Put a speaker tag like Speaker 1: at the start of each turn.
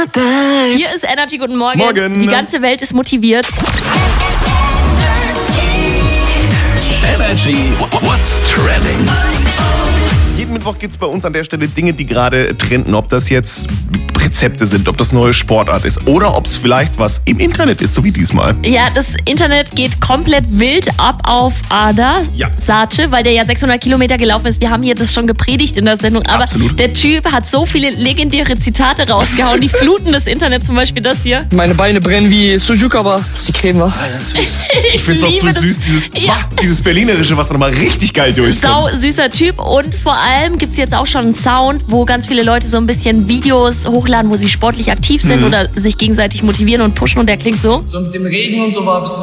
Speaker 1: Hier ist Energy, guten Morgen.
Speaker 2: Morgen.
Speaker 1: Die ganze Welt ist motiviert.
Speaker 3: Energy, what's trending?
Speaker 2: Jeden Mittwoch gibt es bei uns an der Stelle Dinge, die gerade trenden. Ob das jetzt Rezepte sind, ob das neue Sportart ist oder ob es vielleicht was im Internet ist, so wie diesmal.
Speaker 1: Ja, das Internet geht komplett wild ab auf Ada Sace, weil der ja 600 Kilometer gelaufen ist. Wir haben hier das schon gepredigt in der Sendung. Aber
Speaker 2: Absolut.
Speaker 1: Der Typ hat so viele legendäre Zitate rausgehauen. Die fluten das Internet, zum Beispiel das hier.
Speaker 4: Meine Beine brennen wie Sujuk, aber sie Creme war.
Speaker 2: Ich finde es auch so süß, dieses Berlinerische, was nochmal richtig geil durchkommt.
Speaker 1: Sau süßer Typ und vor allem gibt es jetzt auch schon einen Sound, wo ganz viele Leute so ein bisschen Videos hochladen, wo sie sportlich aktiv sind oder sich gegenseitig motivieren und pushen und der klingt so.
Speaker 4: So mit dem Regen und so war